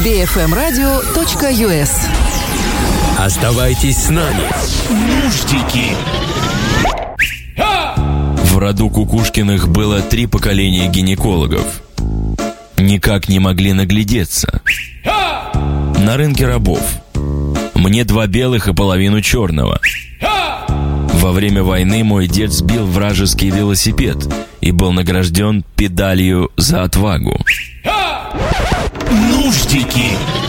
bfmradio.us. Оставайтесь с нами. Нуждики. В роду Кукушкиных было 3 поколения гинекологов. Никак не могли наглядеться. На рынке рабов. Мне 2 белых и половину черного. Во время войны мой дед сбил вражеский велосипед и был награжден педалью за отвагу. Нуждики.